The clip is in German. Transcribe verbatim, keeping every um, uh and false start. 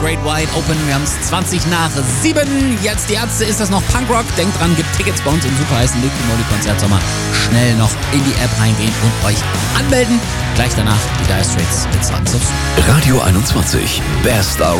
Great Wide Open. Wir haben es zwanzig nach sieben. Jetzt die Ärzte, ist das noch Punkrock? Denkt dran, gibt Tickets bei uns im super heißen Liquid Molly Konzertsommer. Schnell noch in die App reingehen und euch anmelden. Gleich danach die Dire Straits mit Sons of Soul. Radio einundzwanzig, Best